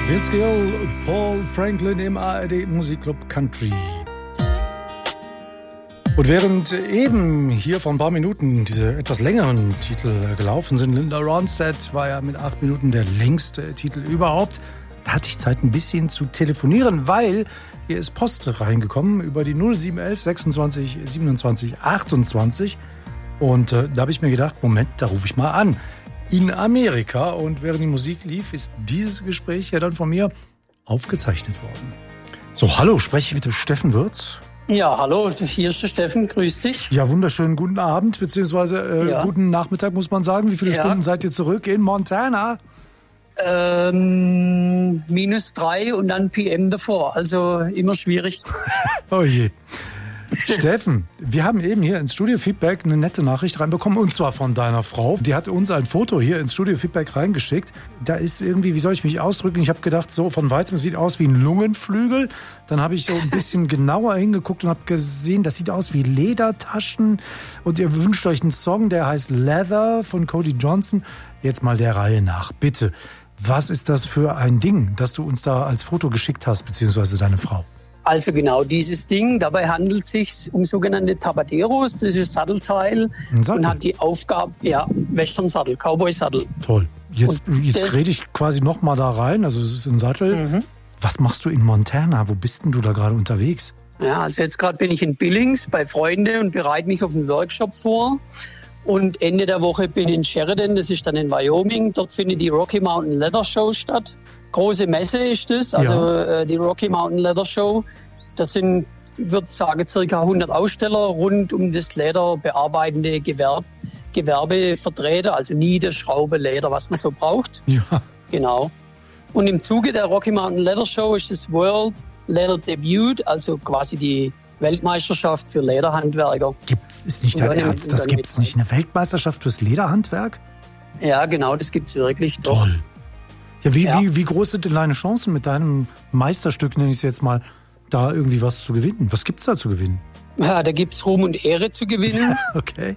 Vince Gill, Paul Franklin im ARD Musikclub Country. Und während eben hier vor ein paar Minuten diese etwas längeren Titel gelaufen sind, Linda Ronstadt war ja mit 8 Minuten der längste Titel überhaupt, da hatte ich Zeit ein bisschen zu telefonieren, weil hier ist Post reingekommen über die 0711 26 27 28 und da habe ich mir gedacht, Moment, da rufe ich mal an. In Amerika, und während die Musik lief, ist dieses Gespräch ja dann von mir aufgezeichnet worden. So, hallo, spreche ich mit dem Steffen Würz? Ja, hallo, hier ist der Steffen, grüß dich. Ja, wunderschönen guten Abend, beziehungsweise guten Nachmittag, muss man sagen. Wie viele Stunden seid ihr zurück in Montana? -3 und dann PM davor, also immer schwierig. Oh je. Steffen, wir haben eben hier ins Studio-Feedback eine nette Nachricht reinbekommen, und zwar von deiner Frau. Die hat uns ein Foto hier ins Studio-Feedback reingeschickt. Da ist irgendwie, wie soll ich mich ausdrücken? Ich habe gedacht, so von weitem sieht aus wie ein Lungenflügel. Dann habe ich so ein bisschen genauer hingeguckt und habe gesehen, das sieht aus wie Ledertaschen. Und ihr wünscht euch einen Song, der heißt Leather von Cody Johnson. Jetzt mal der Reihe nach, bitte. Was ist das für ein Ding, das du uns da als Foto geschickt hast, beziehungsweise deine Frau? Also genau dieses Ding, dabei handelt es sich um sogenannte Tabaderos, das ist ein Sattelteil und hat die Aufgabe, Western-Sattel, Cowboy-Sattel. Toll. Jetzt rede ich quasi nochmal da rein, also es ist ein Sattel. Mhm. Was machst du in Montana? Wo bist denn du da gerade unterwegs? Ja, also jetzt gerade bin ich in Billings bei Freunden und bereite mich auf einen Workshop vor. Und Ende der Woche bin ich in Sheridan, das ist dann in Wyoming. Dort findet die Rocky Mountain Leather Show statt. Große Messe ist das, also die Rocky Mountain Leather Show. Das sind, ich würde sagen, ca. 100 Aussteller rund um das lederbearbeitende Gewerbe vertreten. Also Niete, Schraube, Leder, was man so braucht. Ja. Genau. Und im Zuge der Rocky Mountain Leather Show ist das World Leather Debut, also quasi die Weltmeisterschaft für Lederhandwerker. Ist nicht dein Ernst? Das gibt es nicht, eine Weltmeisterschaft fürs Lederhandwerk? Ja, genau, das gibt es wirklich. Doch. Toll. Ja, wie groß sind denn deine Chancen mit deinem Meisterstück, nenne ich es jetzt mal, da irgendwie was zu gewinnen? Was gibt's da zu gewinnen? Ja, da gibt's Ruhm und Ehre zu gewinnen. Okay.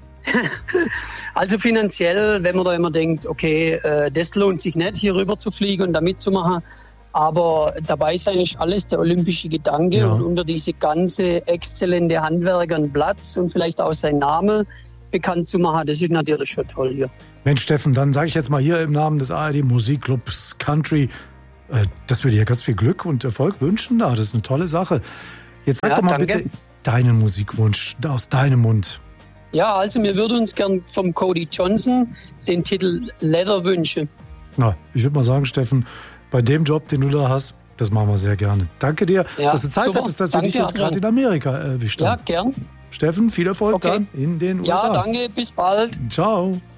Also finanziell, wenn man da immer denkt, okay, das lohnt sich nicht, hier rüber zu fliegen und da mitzumachen. Aber dabei ist eigentlich alles der olympische Gedanke und unter diese ganze exzellente Handwerker einen Platz und vielleicht auch seinen Namen bekannt zu machen, das ist natürlich schon toll hier. Mensch, Steffen, dann sage ich jetzt mal hier im Namen des ARD Musikclubs Country, dass wir dir ganz viel Glück und Erfolg wünschen. Das ist eine tolle Sache. Jetzt sag doch mal bitte deinen Musikwunsch aus deinem Mund. Ja, also wir würden uns gern vom Cody Johnson den Titel Leather wünschen. Na, ich würde mal sagen, Steffen, bei dem Job, den du da hast, das machen wir sehr gerne. Danke dir, dass du Zeit hattest, dass wir dich jetzt gerade in Amerika erwischt haben. Ja, gern. Steffen, viel Erfolg dann in den USA. Ja, danke, bis bald. Ciao.